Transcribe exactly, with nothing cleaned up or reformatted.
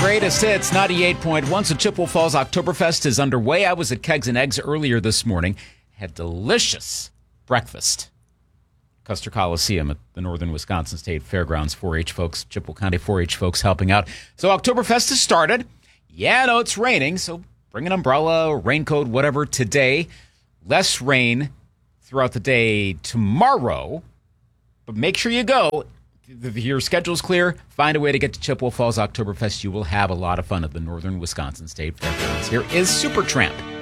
Greatest hits, ninety-eight point one. So Chippewa Falls Oktoberfest is underway. I was at Kegs and Eggs earlier this morning. Had delicious breakfast. Custer Coliseum at the Northern Wisconsin State Fairgrounds. four H folks, Chippewa County four H folks helping out. So Oktoberfest has started. Yeah, I know it's raining, so bring an umbrella, raincoat, whatever today. Less rain throughout the day tomorrow. But make sure you go. If your schedule's clear, find a way to get to Chippewa Falls Oktoberfest. You will have a lot of fun at the Northern Wisconsin State Fairgrounds. Here is Supertramp.